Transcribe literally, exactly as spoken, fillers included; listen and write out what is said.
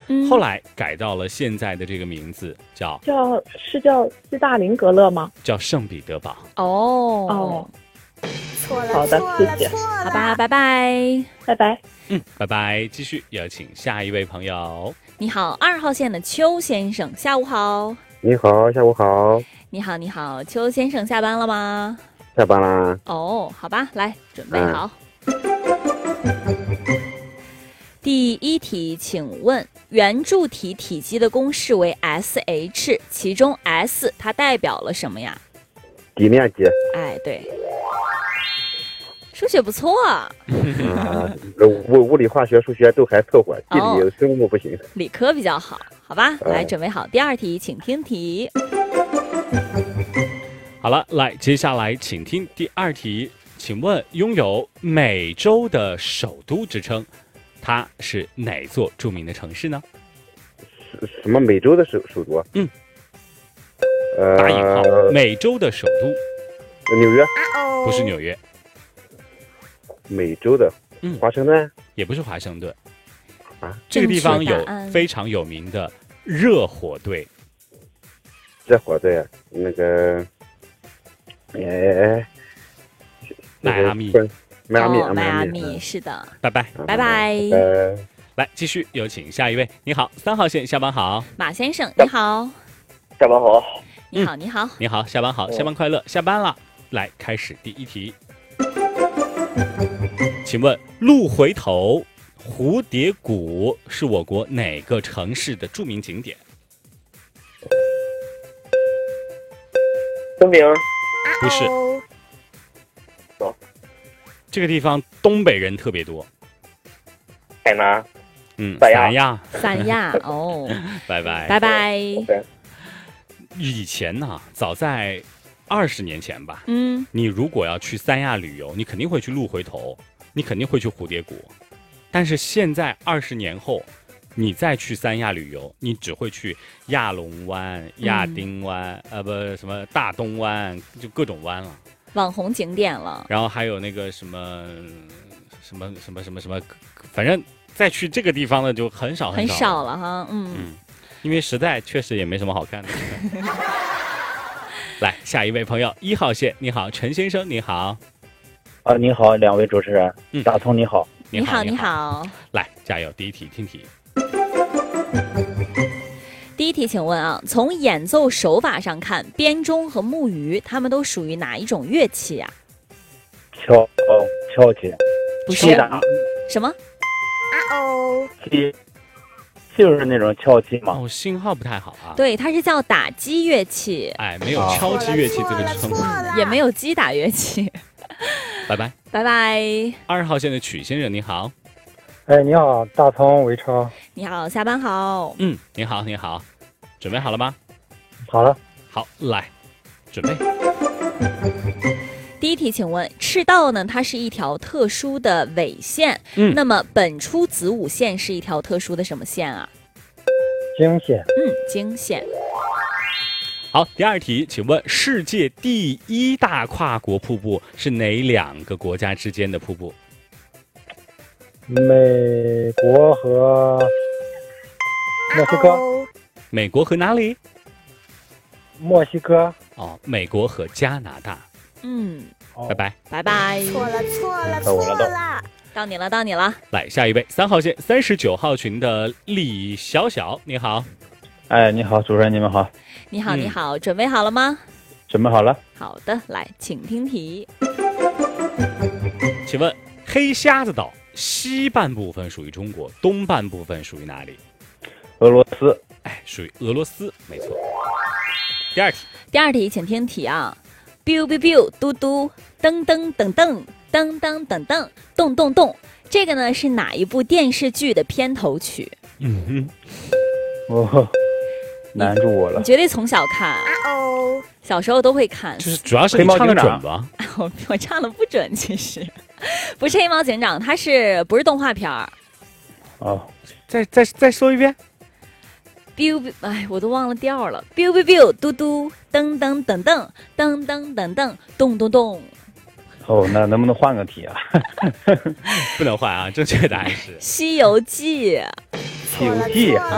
嗯、后来改到了现在的这个名字，叫叫是叫斯大林格勒吗？ 叫圣彼得堡。 哦哦， 错了， 好的，谢谢， 好吧，拜拜， 拜拜。 嗯，拜拜。继续有请下一位朋友。 你好，二号线的邱先生，下午好。 你好，下午好。 你好，你好，邱先生，下班了吗？ 下班啦。 哦，好吧，来，准备好。嗯、第一题，请问圆柱体体积的公式为 S H， 其中 S 它代表了什么呀？ 底面积。 哎，对。数学不错啊， 物物理化学数学都还凑合，地理生物不行， 哦、理科比较好，好吧？嗯、来，准备好第二题，请听题。 好了，来，接下来请听第二题。请问，拥有美洲的首都之称，它是哪座著名的城市呢？ 什么美洲的首首都？ 嗯， 呃， 打引号，美洲的首都， 纽约？ 不是纽约。 美洲的， 嗯， 华盛顿也不是华盛顿啊。 这个地方有非常有名的热火队。 热火队，那个，哎， 迈阿密， 迈阿密， 哦、迈阿密是的。 拜拜， 拜拜。 呃， 来继续有请下一位。你好，三号线，下班好。 马先生，你好。 下班好。 你好，你好， 你好，下班好，下班快乐，下班了。来，开始第一题。请问鹿回头、蝴蝶谷是我国哪个城市的著名景点？ 昆明？ 不是。 哦， 这个地方东北人特别多。 海南？ 嗯， 三亚。 三亚哦。 拜拜。 拜拜。 以前呢、啊，早在二十年前吧， 嗯， 你如果要去三亚旅游，你肯定会去鹿回头，你肯定会去蝴蝶谷。但是现在二十年后，你再去三亚旅游，你只会去亚龙湾、亚丁湾，嗯、呃，不，什么大东湾，就各种湾了， 网红景点了。 然后还有那个什么什么什么什么什么，反正再去这个地方的就很少很少少了哈，嗯嗯，因为实在确实也没什么好看的。来，下一位朋友，一号线，你好，陈先生，你好。 啊，你好，两位主持人，嗯，大葱你好， 你好， 你好， 来，加油，第一题，听题。 第一题，请问啊，从演奏手法上看，编钟和木鱼，它们都属于哪一种乐器啊？ 敲哦，敲击， 不是打什么？ 啊哦， 击。就是那种敲击嘛。 哦，信号不太好啊。 对，它是叫打击乐器。 哎，没有敲击乐器这个称呼， 也没有击打乐器。 拜拜， 拜拜。 二号线的曲先生，你好。 哎，你好，大葱维超。 你好，下班好。 嗯，你好，你好，准备好了吗？ 好了。 好，来，准备。 第一题，请问赤道呢？它是一条特殊的纬线， 嗯， 那么本初子午线是一条特殊的什么线啊？ 经线。 嗯，经线。 好，第二题，请问世界第一大跨国瀑布是哪两个国家之间的瀑布？ 美国和墨西哥。 美国和哪里？ 墨西哥。 哦，美国和加拿大。 嗯， 拜拜， 拜拜。 错了，错了，错了， 到你了，到你了。 来，下一位，三号线三十九号群的李小小，你好。 哎，你好，主持人，你们好。 你好，你好，嗯、准备好了吗？ 准备好了。 好的，来，请听题。 请问黑瞎子岛西半部分属于中国，东半部分属于哪里？ 俄罗斯。 哎，属于俄罗斯，没错。第二题， 第二题，请听题啊。biu biu biu 嘟嘟噔噔噔噔噔噔噔噔动动动，这个呢是哪一部电视剧的片头曲？ 嗯哼，哦，难住我了。 你绝对从小看， 啊哦， 小时候都会看。 就是主要是你唱的准吧？ 我我唱的不准，其实不是黑猫警长，它是不是动画片儿？ 哦， 再再再说一遍。 biu biu， 哎，我都忘了调了。biu biu biu， 嘟嘟，噔噔噔噔，噔噔噔噔，咚咚咚。 哦，那能不能换个题啊？ 不能换啊，正确答案是《 西游记》。 西游记。